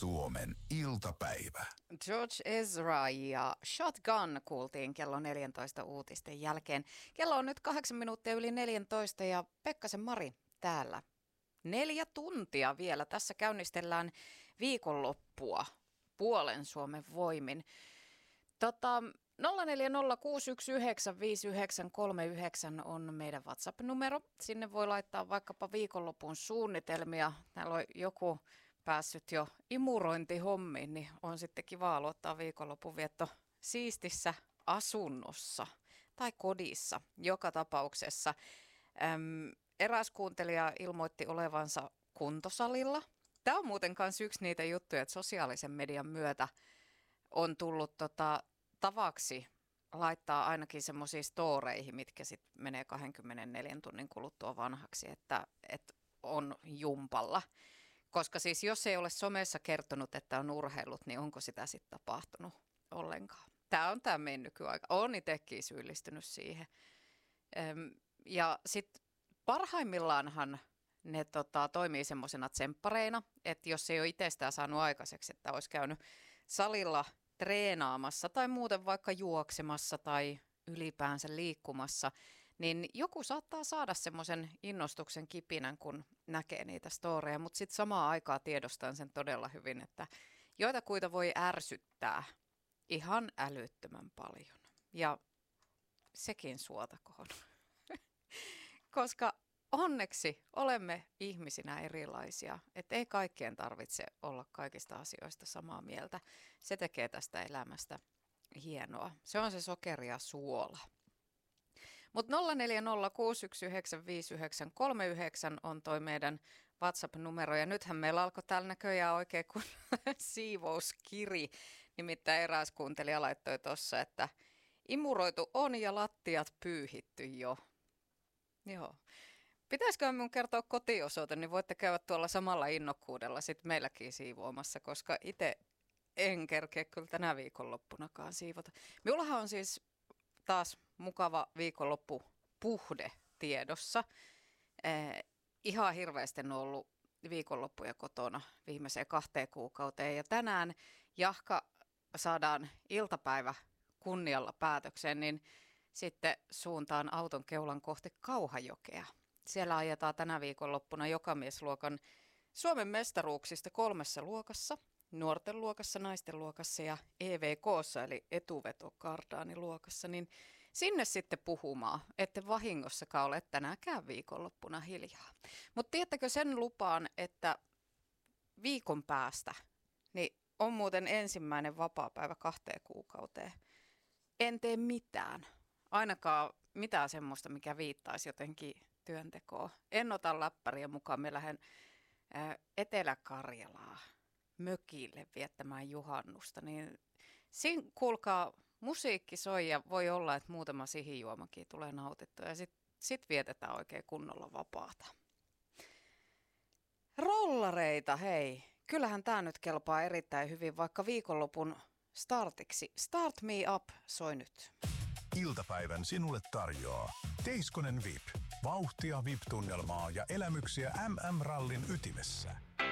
Suomen iltapäivä. George Ezra ja Shotgun kuultiin kello 14 uutisten jälkeen. Kello on nyt 8 minuuttia yli 14 ja Pekkasen Mari täällä. 4 tuntia vielä. Tässä käynnistellään viikonloppua puolen Suomen voimin. 0406195939 on meidän WhatsApp-numero. Sinne voi laittaa vaikkapa viikonlopun suunnitelmia. Täällä on joku päässyt jo imurointihommiin, niin on sitten kiva aloittaa viikonlopun vietto siistissä asunnossa tai kodissa joka tapauksessa. Eräs kuuntelija ilmoitti olevansa kuntosalilla. Tämä on muuten myös yksi niitä juttuja, että sosiaalisen median myötä on tullut tavaksi laittaa ainakin semmoisiin storeihin, mitkä sitten menee 24 tunnin kuluttua vanhaksi, että on jumpalla. Koska siis jos ei ole somessa kertonut, että on urheillut, niin onko sitä sitten tapahtunut ollenkaan? Tämä on tämä meidän nykyaika. Olen itsekin syyllistynyt siihen. Ja sitten parhaimmillaanhan ne toimii semmoisena tsemppareina, että jos ei ole itsestään saanut aikaiseksi, että olisi käynyt salilla treenaamassa tai muuten vaikka juoksemassa tai ylipäänsä liikkumassa, niin joku saattaa saada semmoisen innostuksen kipinän, kun näkee niitä storeja, mutta sitten samaan aikaan tiedostan sen todella hyvin, että joitakuita voi ärsyttää ihan älyttömän paljon. Ja sekin suotakoon, koska onneksi olemme ihmisinä erilaisia, että ei kaikkien tarvitse olla kaikista asioista samaa mieltä. Se tekee tästä elämästä hienoa. Se on se sokeri ja suola. Mutta 0406195939 on toi meidän WhatsApp-numero ja nythän meillä alkoi täällä näköjään oikein kuin siivouskiri. Nimittäin eräs kuuntelija laittoi tuossa, että imuroitu on ja lattiat pyyhitty jo. Joo. Pitäisikö minun kertoa kotiosoite, niin voitte käydä tuolla samalla innokkuudella sitten meilläkin siivoamassa, koska itse en kerkeä kyllä tänä viikonloppunakaan siivota. Minullahan on siis taas mukava viikonloppupuhde tiedossa. Ihan hirveästi on ollut viikonloppuja kotona viimeiseen 2 kuukauteen ja tänään jahka saadaan iltapäivä kunnialla päätökseen, niin sitten suuntaan auton keulan kohti Kauhajokea. Siellä ajetaan tänä viikonloppuna jokamiesluokan Suomen mestaruuksista 3 luokassa, nuorten luokassa, naisten luokassa ja EVK:ssa eli etuvetokardaaniluokassa, niin sinne sitten puhumaan, ette vahingossakaan ole tänäänkään viikonloppuna hiljaa. Mutta tiedättekö sen lupaan, että viikon päästä niin on muuten ensimmäinen vapaapäivä 2 kuukauteen. En tee mitään, ainakaan mitään semmoista, mikä viittaisi jotenkin työntekoon. En ota läppäriä mukaan, me lähden Etelä-Karjalaa mökille viettämään juhannusta, niin siinä kuulkaa musiikki soi ja voi olla, että muutama sihijuomakin tulee nautittua ja sit vietetään oikein kunnolla vapaata. Rollareita, hei, kyllähän tämä nyt kelpaa erittäin hyvin vaikka viikonlopun startiksi. Start Me Up soi nyt. Iltapäivän sinulle tarjoaa Teiskonen VIP. Vauhtia, VIP-tunnelmaa ja elämyksiä MM-rallin ytimessä.